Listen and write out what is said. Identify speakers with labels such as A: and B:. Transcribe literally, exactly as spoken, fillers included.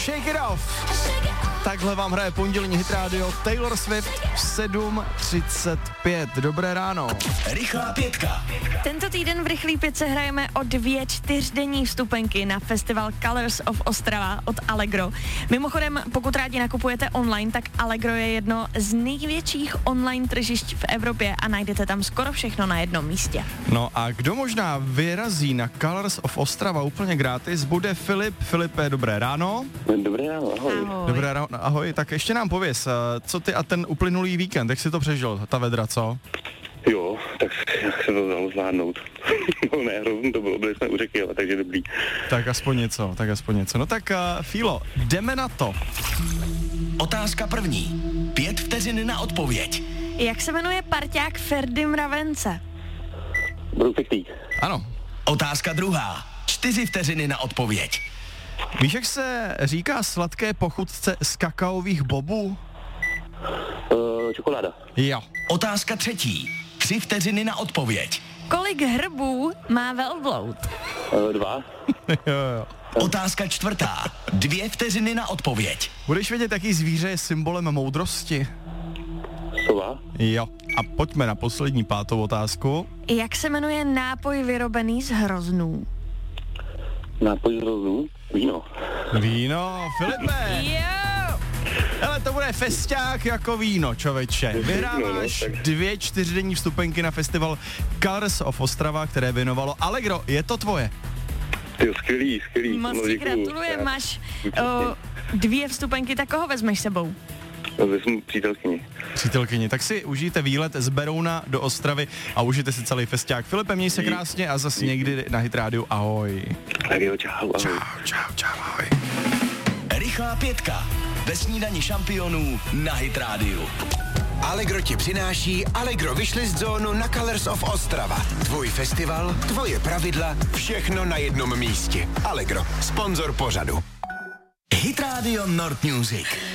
A: Shake It Off. Takhle vám hraje pondělní hit rádio Taylor Swift v sedm třicet pět. Dobré ráno.
B: Rychlá pětka.
C: Tento týden v Rychlý pětce hrajeme o dvě čtyřdenní vstupenky na festival Colors of Ostrava od Allegro. Mimochodem, pokud rádi nakupujete online, tak Allegro je jedno z největších online tržišť v Evropě a najdete tam skoro všechno na jednom místě.
A: No a kdo možná vyrazí na Colors of Ostrava úplně gratis, bude Filip. Filipe, dobré ráno.
D: Dobré ráno, ahoj.
C: Ahoj.
A: Dobré ráno, ahoj. Tak ještě nám pověz, co ty a ten uplynulý víkend, jak jsi to přežil, ta vedra, co?
D: Jo, tak jak se to dalo zvládnout. No ne, hrozně to bylo, byli jsme u řeky, ale takže dobrý.
A: Tak aspoň něco, tak aspoň něco. No tak uh, Fílo, jdeme na to.
B: Otázka první. Pět vteřin na odpověď.
C: Jak se jmenuje parťák Ferdy Mravence?
D: Broufektý.
A: Ano.
B: Otázka druhá. Čtyři vteřiny na odpověď.
A: Víš, jak se říká sladké pochutce z kakaových bobů?
D: Uh, čokoláda.
A: Jo.
B: Otázka třetí. Tři vteřiny na odpověď.
C: Kolik hrbů má velbloud?
D: Uh, dva.
A: jo, jo.
B: Otázka čtvrtá. Dvě vteřiny na odpověď.
A: Budeš vědět, jaký zvíře je symbolem moudrosti?
D: Sova.
A: Jo. A pojďme na poslední pátou otázku.
C: Jak se jmenuje nápoj vyrobený z hroznů?
D: Nápoj z hroznů. Víno.
A: Víno, Filipe.
C: Jo!
A: Hele, to bude festák jako víno, čověče. Vyhráváš
D: No, no, tak.
A: dvě čtyřdenní vstupenky na festival Colors of Ostrava, které věnovalo Allegro. Je to tvoje?
D: Ty skvělý, skvělý.
C: Moc
D: No,
C: ti
D: děkuju.
C: gratulujem,
D: Já-
C: máš
D: Účastně.
C: o, dvě vstupenky, tak koho vezmeš sebou?
D: No, vezmu přítelkyni.
A: Přítelkyni, tak si užijte výlet z Berouna do Ostravy a užijte si celý festák. Filipe, měj se krásně a zase někdy na Hit rádiu. Ahoj.
D: Tak jo, čau, ahoj.
A: Čau, čau, čau, ahoj.
B: Rychlá pětka. Ve snídani šampionů na Hit rádiu.
E: Allegro ti přináší Allegro Wishlist zónu na Colors of Ostrava. Tvůj festival, tvoje pravidla, všechno na jednom místě. Allegro, sponzor pořadu.
B: Hit Radio Nord Music.